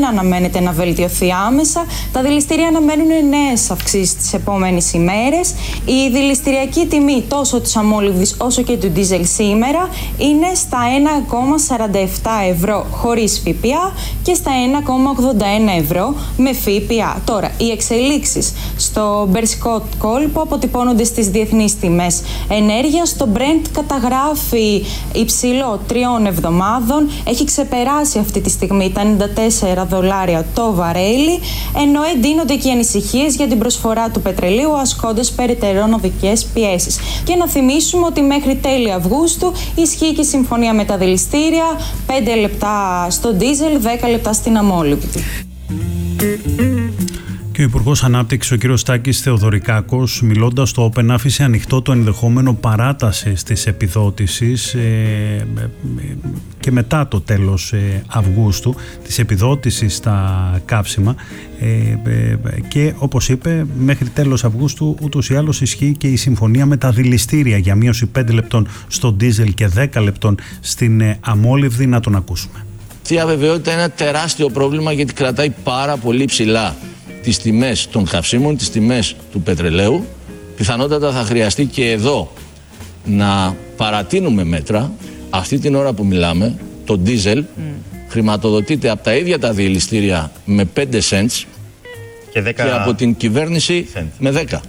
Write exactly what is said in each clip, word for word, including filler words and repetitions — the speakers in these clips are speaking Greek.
αναμένεται να βελτιωθεί άμεσα. Τα δηληστήρια αναμένουν νέες αυξήσεις τις επόμενες ημέρες. Η δηληστηριακή τιμή τόσο της αμόλυβδης όσο και του ντίζελ σήμερα είναι στα ένα κόμμα σαράντα επτά ευρώ χωρίς ΦΠΑ και στα ένα κόμμα ογδόντα ένα ευρώ με ΦΠΑ. Τώρα, οι εξελίξεις στο περσικό κόλπο αποτυπώνονται στις διεθνείς τιμές ενέργειας. Το Brent καταγράφει υψηλό τριών εβδομάδων. Έχει ξεπεράσει αυτή τη στιγμή τα ενενήντα τέσσερα δολάρια το βαρέλι, ενώ εντείνονται και οι ανησυχίες για την προσφορά του πετρελαίου, ασκώντας περαιτέρω οδικές πιέσεις. Και να θυμίσουμε ότι μέχρι τέλη Αυγούστου ισχύει και η συμφωνία με τα δηληστήρια, πέντε λεπτά στο ντίζελ, δέκα λεπτά στην αμόλυβδη. Και ο Υπουργός Ανάπτυξης, ο κ. Στάκης Θεοδωρικάκος, μιλώντας στο Open, άφησε ανοιχτό το ενδεχόμενο παράτασης της επιδότησης ε, και μετά το τέλος ε, Αυγούστου, της επιδότησης στα καύσιμα ε, ε, και όπως είπε, μέχρι τέλος Αυγούστου ούτως ή άλλως ισχύει και η συμφωνία με τα δηληστήρια για μείωση πέντε λεπτών στο ντίζελ και δέκα λεπτών στην ε, αμόλυβδη. Να τον ακούσουμε. Αυτή η αβεβαιότητα είναι ένα τεράστιο πρόβλημα, γιατί κρατάει πάρα πολύ ψηλά τις τιμές των καυσίμων, τις τιμές του πετρελαίου. Πιθανότατα θα χρειαστεί και εδώ να παρατείνουμε μέτρα. Αυτή την ώρα που μιλάμε, το ντίζελ mm. χρηματοδοτείται από τα ίδια τα δηληστήρια με πέντε cents και, δέκα... και από την κυβέρνηση cents. Με δέκα.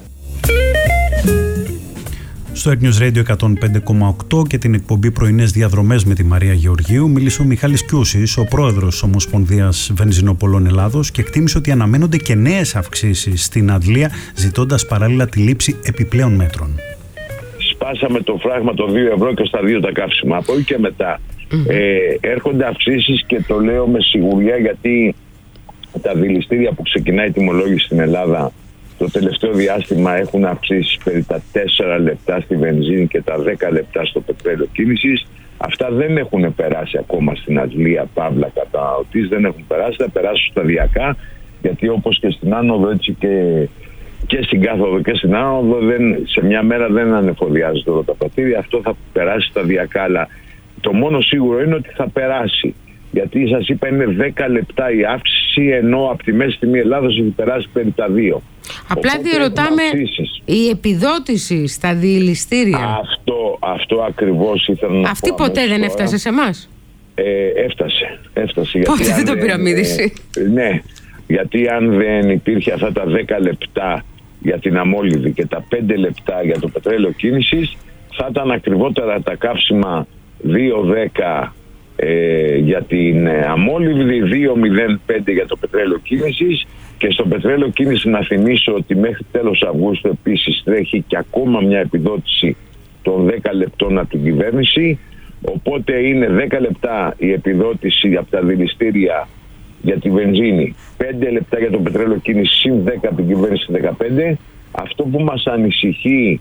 Στο Air News Radio εκατόν πέντε κόμμα οκτώ και την εκπομπή Πρωινές Διαδρομές με τη Μαρία Γεωργίου μίλησε ο Μιχάλης Κιούσης, ο πρόεδρος της Ομοσπονδίας Βενζινοπολών Ελλάδος, και εκτίμησε ότι αναμένονται και νέες αυξήσεις στην αντλία, ζητώντας παράλληλα τη λήψη επιπλέον μέτρων. Σπάσαμε το φράγμα των δύο ευρώ και στα δύο τα καύσιμα. Από εκεί και μετά mm-hmm. ε, έρχονται αυξήσεις, και το λέω με σιγουριά, γιατί τα δηληστήρια που ξεκινάει η τιμολόγηση στην Ελλάδα το τελευταίο διάστημα έχουν αυξήσει περί τα τέσσερα λεπτά στη βενζίνη και τα δέκα λεπτά στο πετρέλαιο κίνησης. Αυτά δεν έχουν περάσει ακόμα στην αντλία, παύλα καταναλωτής, δεν έχουν περάσει, θα περάσουν σταδιακά, γιατί όπως και στην άνοδο, έτσι και, και στην κάθοδο και στην άνοδο, δεν, σε μια μέρα δεν ανεφοδιάζονται όλα τα πρατήρια. Αυτό θα περάσει σταδιακά, αλλά το μόνο σίγουρο είναι ότι θα περάσει. Γιατί σας είπα, είναι δέκα λεπτά η αύξηση, ενώ από τη μέση τιμή Ελλάδος έχει περάσει περί τα δύο. Απλά διερωτάμε, η επιδότηση στα δηληστήρια. Αυτό, αυτό ακριβώς ήθελα να πω. Αυτή ποτέ δεν έφτασε σε εμάς. Ε, έφτασε. έφτασε Πότε δεν το πυραμίδησε. Ε, ναι, γιατί αν δεν υπήρχε αυτά τα δέκα λεπτά για την αμόλυβδη και τα πέντε λεπτά για το πετρέλαιο κίνησης, θα ήταν ακριβότερα τα καύσιμα δύο δέκα ε, για την αμόλυβδη, δύο μηδέν πέντε για το πετρέλαιο κίνησης. Και στο πετρέλαιο κίνηση να θυμίσω ότι μέχρι τέλος Αυγούστου επίσης τρέχει και ακόμα μια επιδότηση των δέκα λεπτών από την κυβέρνηση. Οπότε είναι δέκα λεπτά η επιδότηση από τα δηληστήρια για τη βενζίνη, πέντε λεπτά για το πετρέλαιο κίνηση, συν δέκα από την κυβέρνηση δεκαπέντε. Αυτό που μας ανησυχεί,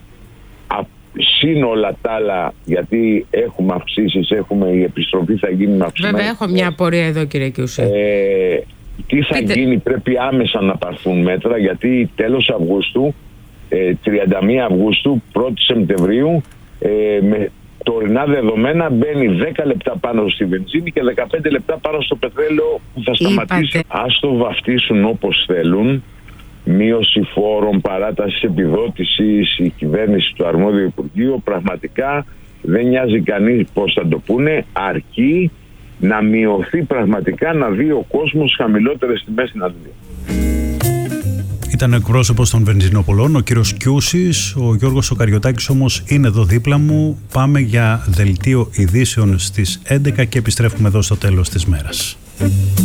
συν όλα τα άλλα, γιατί έχουμε αυξήσεις, έχουμε η επιστροφή θα γίνει με αυξήσεις. Βέβαια, έχω μια απορία εδώ, κύριε Κιούση. Ε, τι θα Πείτε. γίνει, πρέπει άμεσα να πάρθουν μέτρα, γιατί τέλος Αυγούστου, ε, τριάντα μία Αυγούστου, πρώτη Σεπτεμβρίου, ε, με τωρινά δεδομένα μπαίνει δέκα λεπτά πάνω στη βενζίνη και δεκαπέντε λεπτά πάνω στο πετρέλαιο, που θα σταματήσει. Ας το βαφτίσουν όπως θέλουν, μείωση φόρων, παράταση επιδότησης, η κυβέρνηση του αρμόδιου Υπουργείου, πραγματικά δεν νοιάζει κανείς πώς θα το πούνε, αρκεί να μειωθεί πραγματικά, να δει ο κόσμος χαμηλότερες τιμές στην αντλία. Ήταν ο εκπρόσωπος των βενζινοπολών, ο κύριος Κιούσης. Ο Γιώργος ο Καριωτάκης όμως είναι εδώ δίπλα μου. Πάμε για δελτίο ειδήσεων στις έντεκα και επιστρέφουμε εδώ στο τέλος της μέρας.